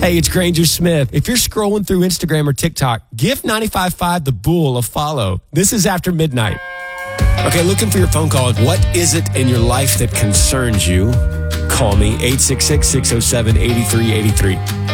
Hey, it's Granger Smith. If you're scrolling through Instagram or TikTok, give 95.5 The Bull a follow. This is After Midnight. Okay, looking for your phone call. What is it in your life that concerns you? Call me, 866-607-8383.